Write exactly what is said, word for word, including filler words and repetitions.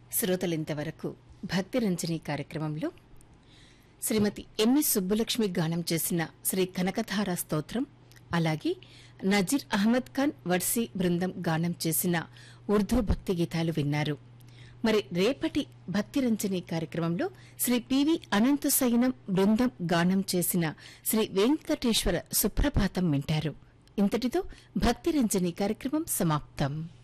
శ్రోతలింతవరకు భక్తిరంజని కార్యక్రమంలో శ్రీమతి ఎంఎస్ సుబ్బులక్ష్మి గానం చేసిన శ్రీ కనకధార స్తోత్రం, అలాగే నజీర్ అహ్మద్ ఖాన్ వర్సీ బృందం గానం చేసిన ఉర్దూ భక్తి గీతాలు విన్నారు. మరి రేపటి భక్తిరంజని కార్యక్రమంలో శ్రీ పివి అనంత సైనం బృందం గానం చేసిన శ్రీ వెంకటేశ్వర సుప్రభాతం వింటారు. ఇంతటితో భక్తిరంజని కార్యక్రమం సమాప్తం.